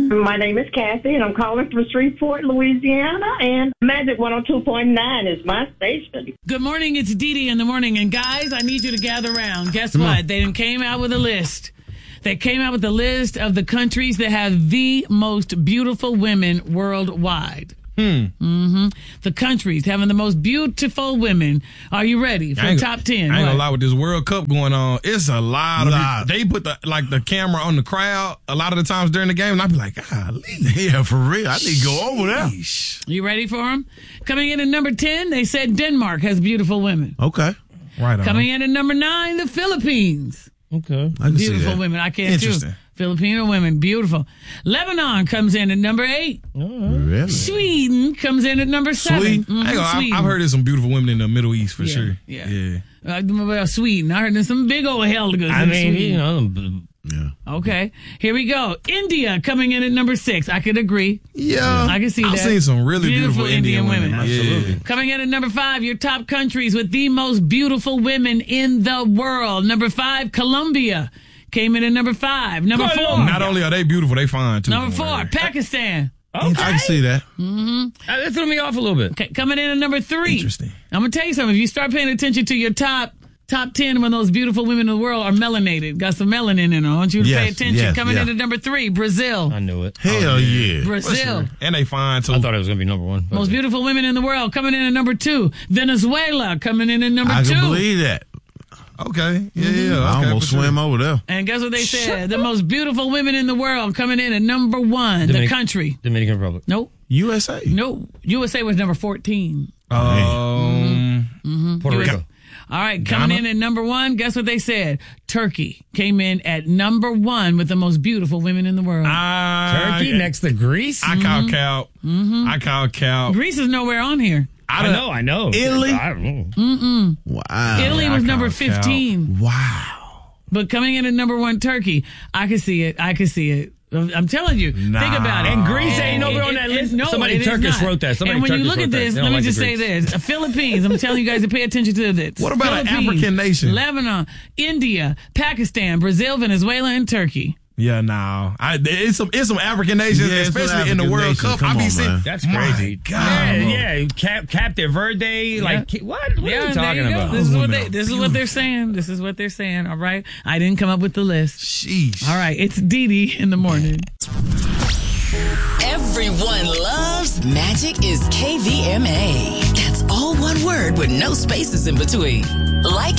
My name is Kathy, and I'm calling from Shreveport, Louisiana, and Magic 102.9 is my station. Good morning, it's Dee Dee in the morning, and guys, I need you to gather around. Guess what? They came out with a list. They came out with a list of the countries that have the most beautiful women worldwide. The countries having the most beautiful women. Are you ready for top 10? I ain't gonna lie, with this World Cup going on, it's a lot of they put the camera on the crowd a lot of the times during the game, and I be like, golly. Yeah, for real. I need to go over there. You ready for them? Coming in at number 10, they said Denmark has beautiful women. Okay. Right on. Coming in at number 9, the Philippines. Okay. I can see Beautiful that. women. I can't Interesting. choose. Filipino women, beautiful. Lebanon comes in at number 8. Really? Sweden comes in at number 7. Sweden? Sweden. I've heard there's some beautiful women in the Middle East for sure. Yeah. About Sweden. I heard there's some big old helgas in Sweden. you know. Yeah. Okay, here we go. India coming in at number 6. I could agree. Yeah. I can see that. I've seen some really beautiful Indian women. Absolutely. Yeah. Coming in at number 5, your top countries with the most beautiful women in the world. Number 5, Colombia. Came in at number 5. Number 4. Not only are they beautiful, they fine too. Number 4, Pakistan. Okay. I can see that. That threw me off a little bit. Okay, coming in at number 3. Interesting. I'm going to tell you something. If you start paying attention to your top 10 when those beautiful women in the world are melanated, got some melanin in them. I want you to pay attention. Coming in at number 3, Brazil. I knew it. Hell yeah. Brazil. And they fine too. I thought it was going to be number 1. Most beautiful women in the world. Coming in at number 2, Venezuela. Coming in at number 2. I can believe that. Okay. Yeah. I Okay, almost swam over there. And guess what they said? The most beautiful women in the world coming in at number 1. The country. Dominican Republic. Nope. USA. Nope. USA was number 14. Puerto Rico. All right, coming in at number 1, guess what they said? Turkey came in at number 1 with the most beautiful women in the world. Turkey next to Greece? I call Cal. I call Cal. Greece is nowhere on here. I know. Italy? Wow. Italy was number 15. Wow. But coming in at number 1, Turkey. I can see it. I'm telling you. Think about it. And Greece ain't nowhere on that list. No, Somebody Turkish wrote that. And when you look at this, let me just say this. Philippines, I'm telling you guys to pay attention to this. What about an African nation? Lebanon, India, Pakistan, Brazil, Venezuela, and Turkey. Yeah, no. It's some African nations, especially in the World Cup. I be seeing that's crazy. God. Yeah. Cape Verde, like what? What are you talking about? This is what they're saying. This is what they're saying. All right. I didn't come up with the list. Sheesh. All right. It's Dee Dee in the morning. Everyone loves Magic is KVMA. That's all one word with no spaces in between. Like